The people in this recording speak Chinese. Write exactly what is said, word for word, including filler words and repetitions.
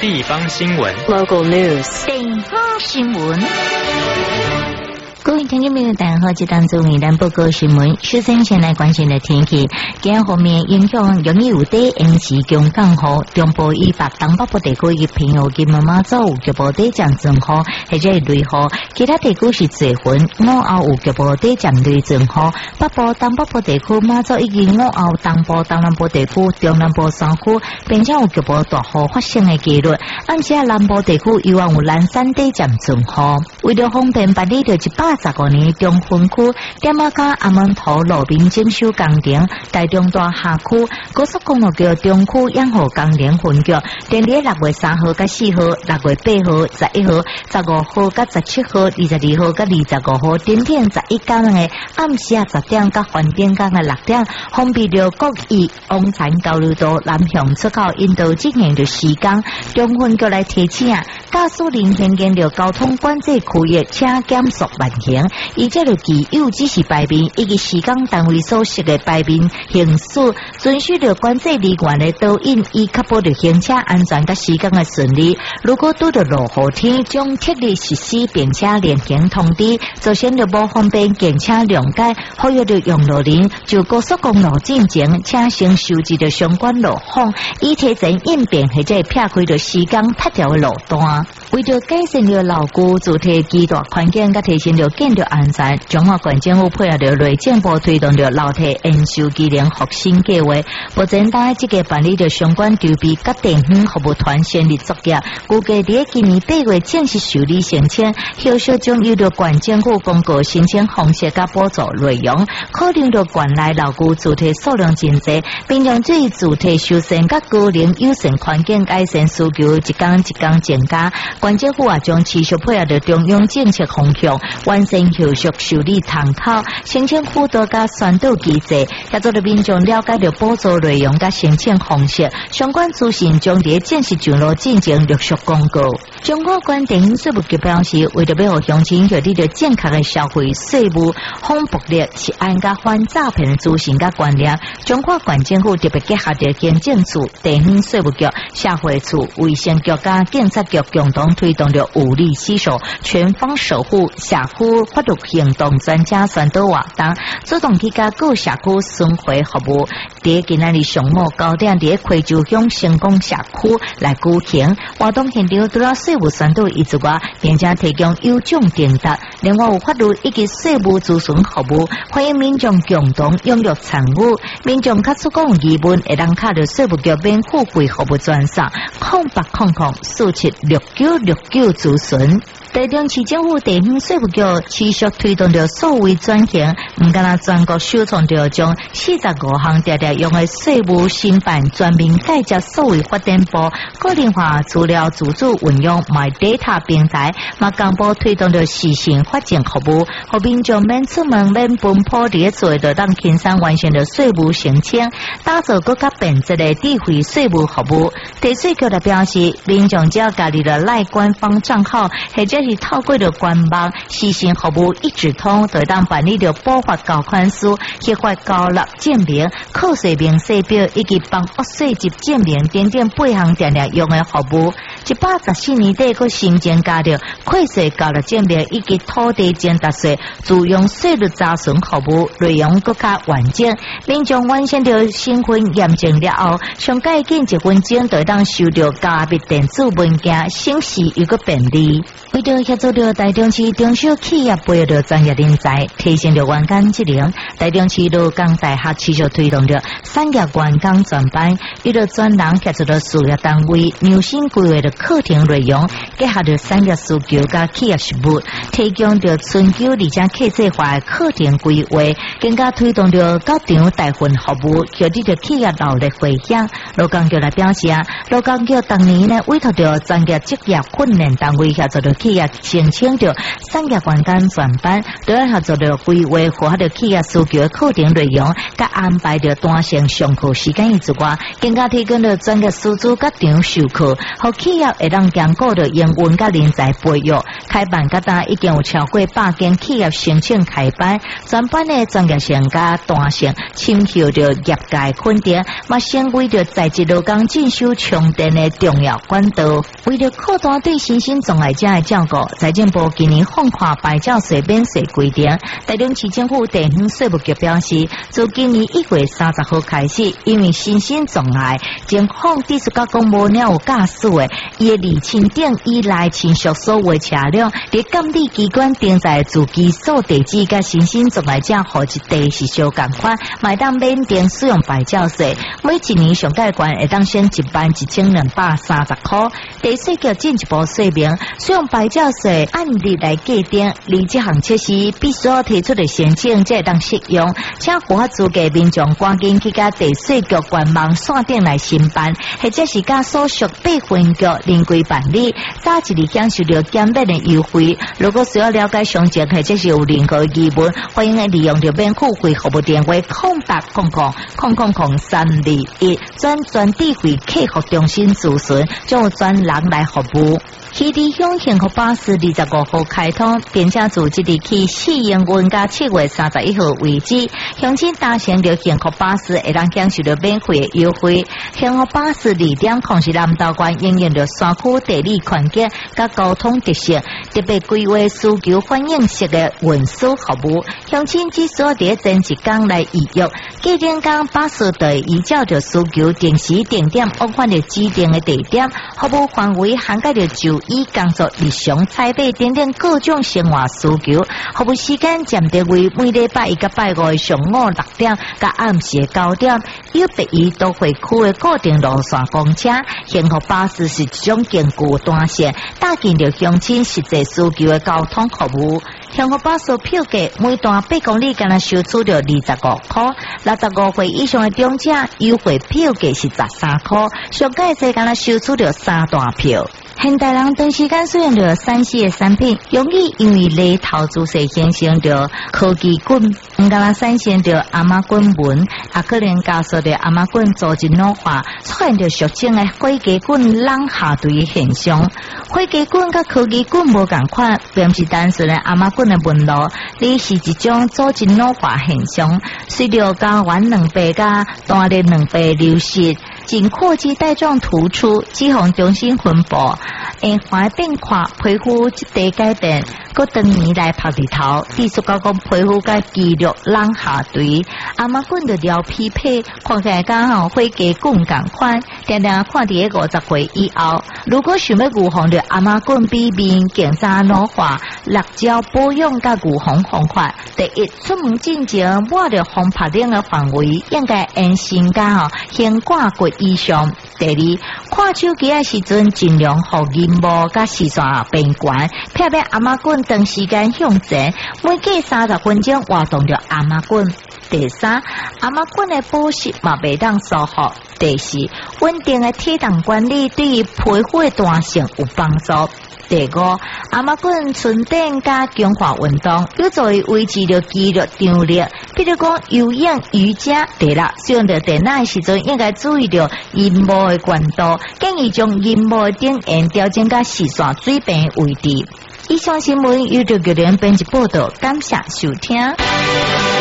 地方新闻 Local news 地方新闻。各位听众朋友，大家好，这当中为咱报告新闻。首先先来关心的天气，今日方面影响容易有低延时强降雨，中部以北东北部地区以平湖金门马祖有局部地降阵雨，或者是雷雨，其他地区是多云，午后有局部地降雷阵雨。北部东北部地区马祖以及午后东部东南部地区、中南部山区，并且有局部大雨发生的几率。暗时南部地区有望有蓝山地降阵雨。为了方便办理着一百十五年中分区点马甲阿门头路面整修工程，台中大厦区高速公路桥中区养护工程分局，定伫六月三号、甲四号、六月八号、十一号、十五号、甲十七号、二十二號、甲二十五號，整天十一天嘅暗時啊十點，甲飯店間嘅六點，方便着國義往返交流道南向出口引導進行着時間，中分局來提醒啊，駕駛人行經着交通管制區域，請減速慢行。以這個具有指示牌面以及時間單位所設嘅牌面行駛，遵守着管制人員嘅導引，以確保着行車安全甲時間嘅順利。如果拄着落雨天，將特例實施並且連行通知，造成着無方便行車諒解，呼籲着用路人就高速公路進前，請先收集着相關路況，以提前應變或者撇開着時間特條嘅路段。為着改善着牢固主體居住環境，甲提升着建築安全，中華縣政府配合着內政部推動着樓梯延修機能復興計劃，目前當即個辦理着相關籌備甲電園服務團先力作業，估計喺今年八月正式受理申請，後續將由着縣政府公告申請方式甲補助內容，考慮着縣內牢固主體數量真濟，並將對主體修繕甲高齡友善環境改善需求一天一天增加。縣政府也將持續配合着中央政策方向，完成後續受理參考，申請輔導甲宣導機制，協助着民眾了解着補助內容甲申請方式。相關資訊將喺正式上路進行陸續公告。中國縣地方稅務局表示，為着要互鄉親獲得着正確嘅消費稅務反駁率、治安甲反詐騙資訊甲觀念，中國縣政府特別結合着行政處、地方稅務局、社會處、衛生局甲警察局共同推動着武力攜手、全方守護社區法律行動專家宣導活動，主動去甲各社區巡迴服務。喺今仔日上午九點，喺溪州鄉成功社區來舉行活動現場，除了稅務宣導以外，並且提供有獎徵答，另外有法律以及稅務諮詢服務，歡迎民眾共同踴躍參與。民眾較出講疑問，會當卡到稅務局免付費服務專線空八空空四七六九六九諮詢。台中市政府地方稅務局持續推動着數位轉型，唔單止全國首創着將四十五項常常用的稅務申辦全面改革數位發展部個人化資料自主運用 My Data 平台，嘛公布推動着實時發展服務，和民眾免出門免奔波地做着當輕鬆完成着稅務申請，打造更加便捷的智慧稅務服務。地稅局的表示，民眾只要加入了賴官方賬號，或者是透過着官網實時服務一直通，就當辦理着補發交款書、核發交納證明、課稅明細表以及幫屋稅籍證明等等八項常常用的服務。一百十四年底，佮新增加着課稅交納證明以及土地增值稅自用稅率查詢服務，內容更加完整。民眾完成着身份驗證了後，上蓋緊一分鐘就當收到加密電子文件，省時又佮便利。為咗協助着台中市中小企業培育着專業人才，提升着員工質量，台中市勞工大學持續推動着產業員工專班，與着專人協助着事業單位量身規劃着課程內容，結合着產業需求甲企業實務，提供着春秋而且客製化的課程規劃，更加推動着高場代訓服務，協助着企業勞力回響。勞工局來表示啊，勞工局當年呢委託着專業職業訓練單位協助着企業申請着產業員工專班，都要合作着規劃符合着企業需求的課程內容，甲安排着單線上課時間以外，更加提供着專業師資甲場授課，和企業业会让兼顾着英文甲人才培育，开办甲单已经有超过百间企业申请开班，全班的专业性甲弹性，深受着业界肯定，嘛成为着在职劳工进修充电的重要管道。为了扩大对身心障碍者的照顾，财政部今年放宽牌照税免税规定。台中市政府地方税务局表示，自今年一月三十号开始，因为身心障碍，警方第十九公无了有驾驶的，伊的厘清顶以来亲属所有车辆，伫监理机关定在自己所地址甲身心障碍者户籍地是相共款，买当免定使用牌照税，每一年上盖关会当省一万一千两百三十块。地税局进一步说明，使用牌照税按例来计定，而这项措施必须要提出的申请才会当适用，请符合资格民众赶紧去甲地税局官网线顶来申办，或者是甲所属备分局临柜办理，早一日享受到减免的优惠。如果需要了解详情，或者是有任何疑问，欢迎利用着免付费服务电话空八空空空空空三二一转专智慧客服中心咨询，将有专人来服务。起立乡幸福巴士二十五号开通，并且自即日起试营运到七月三十一号为止。乡亲搭乘着幸福巴士会当享受到免费的优惠。幸福巴士二点控制南道关应用着山区地理环境甲交通特色，特别规划需求反映式的运输服务。乡亲只需要伫前一天来预约，隔两天巴士队依照着需求定时定点往返着指定的地点，服务范围涵盖着就医、工作、日常采买等等各种生活需求。服务时间暂定为每礼拜一到拜五的上午六点，甲暗时的九点。有别于都会区的固定路线公车，幸福巴士是一种兼顾单线、搭建着乡亲实际需求的交通服务。幸福巴士票价每段八公里，敢若收取着二十五块，六十五岁以上的长者优惠票价是十三块，上届世敢若收取着三段票。现代人长时间使用着三 C 的产品，容易因为咧投资税形成着科技滚，唔敢若产生着阿妈滚纹，也可能加速着阿妈滚组织老化，出现着俗称的火鸡滚冷下坠的现象。火鸡滚甲科技滚无共款，并不是单纯的阿妈滚的纹路，而是一种组织老化现象，随着睾丸卵白甲单粒卵白流失。仅扩肌带状突出，脂肪中心分布，硬化变化，皮肤质地改变，搁长年来拍日头，第十九讲皮肤甲肌肉冷下垂，阿妈滚着撩皮皮，看起来刚好火鸡滚共款，定定看伫个五十岁以后，如果想要预防着阿妈滚比面更早老化，辣椒保养甲预防方法，第一，出门进前抹着风拍冷的范围，应该安心甲吼先挂过以上。第二，看手机的时阵，尽量互银幕甲视线变悬，避免阿妈滚长时间向前，每隔三十分钟活动着阿妈滚。第三，阿妈滚的保湿嘛袂当疏忽。第四，稳定的体重管理对于皮肤的弹性有帮助。第五，阿妈滚纯电加强化运动，有助于维持着肌肉张力。比如讲有氧、瑜伽。第六，使用着电脑的时阵，应该注意着荧幕的悬度，建议将荧幕的顶沿调整到视线水平的位置。以上新闻由着个人编辑报道，感谢收听。